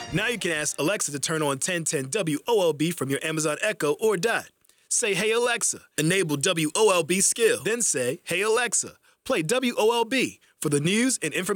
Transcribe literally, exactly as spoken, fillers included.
Now you can ask Alexa to turn on ten ten W O L B from your Amazon Echo or Dot. Say, hey Alexa, enable W O L B skill. Then say, hey Alexa, play W O L B for the news and information.